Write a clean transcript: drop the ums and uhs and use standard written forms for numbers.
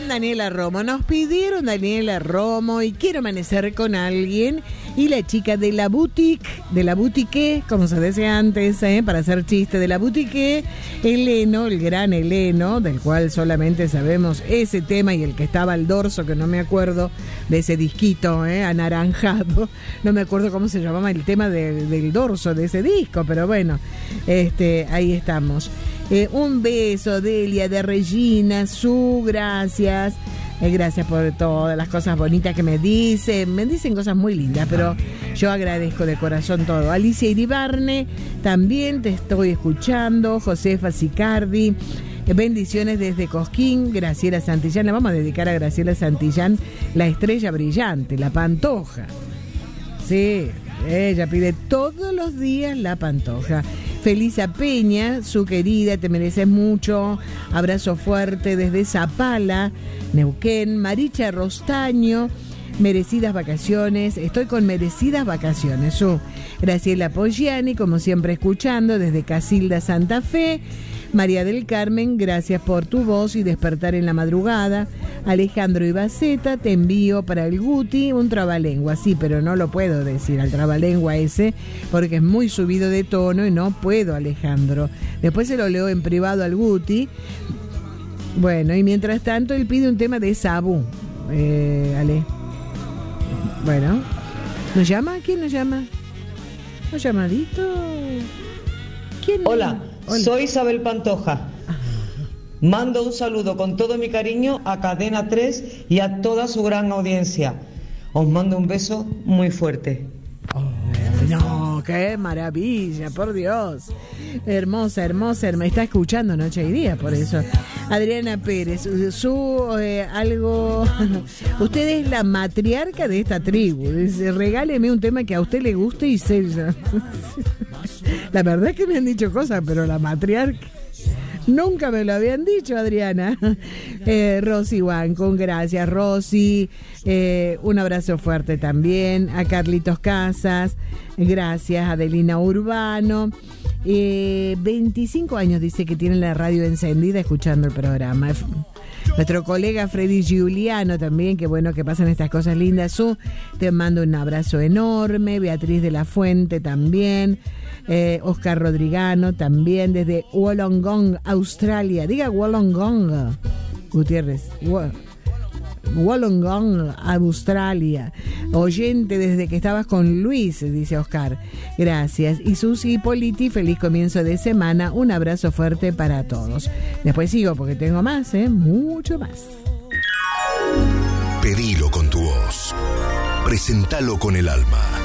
Daniela Romo, nos pidieron Daniela Romo y quiero amanecer con alguien. Y la chica de la boutique, como se decía antes, para hacer chiste, de la boutique, Eleno, el gran Eleno, del cual solamente sabemos ese tema y el que estaba al dorso, que no me acuerdo de ese disquito anaranjado, no me acuerdo cómo se llamaba el tema del dorso de ese disco, pero bueno, ahí estamos. Un beso, Delia, de Regina, gracias. Gracias por todas las cosas bonitas que me dicen cosas muy lindas, pero yo agradezco de corazón todo. Alicia Iribarne, también te estoy escuchando. Josefa Sicardi, bendiciones desde Cosquín. Graciela Santillán, le vamos a dedicar a Graciela Santillán la estrella brillante, la Pantoja. Sí, ella pide todos los días la Pantoja. Felisa Peña, su querida, te mereces mucho. Abrazo fuerte desde Zapala, Neuquén. Maricha Rostaño, merecidas vacaciones. Estoy con merecidas vacaciones. Graciela Poggiani, como siempre escuchando desde Casilda, Santa Fe. María del Carmen, gracias por tu voz y despertar en la madrugada. Alejandro Ibaceta, te envío para el Guti un trabalengua. Sí, pero no lo puedo decir al trabalengua ese porque es muy subido de tono y no puedo, Alejandro. Después se lo leo en privado al Guti. Bueno, y mientras tanto él pide un tema de Sabu. Ale. Bueno, ¿nos llama? ¿Quién nos llama? ¿Un llamadito? ¿Quién? Hola. Soy Isabel Pantoja. Mando un saludo con todo mi cariño a Cadena 3 y a toda su gran audiencia. Os mando un beso muy fuerte. No, qué maravilla, por Dios. Hermosa, me está escuchando noche y día, por eso. Adriana Pérez, algo. Usted es la matriarca de esta tribu. Dice, regáleme un tema que a usted le guste y se. La verdad es que me han dicho cosas, pero la matriarca nunca me lo habían dicho, Adriana. Rosy Huancón, gracias, Rosy. Un abrazo fuerte también a Carlitos Casas, gracias, Adelina Urbano. 25 años dice que tiene la radio encendida escuchando el programa. Nuestro colega Freddy Giuliano también, qué bueno que pasan estas cosas lindas. Te mando un abrazo enorme. Beatriz de la Fuente también. Oscar Rodrigano también desde Wollongong, Australia. Diga Wollongong, Gutiérrez. Wollongong, Australia. Oyente desde que estabas con Luis, dice Oscar. Gracias. Y Susi Politi, feliz comienzo de semana. Un abrazo fuerte para todos. Después sigo porque tengo más, mucho más. Pedilo con tu voz. Presentalo con el alma.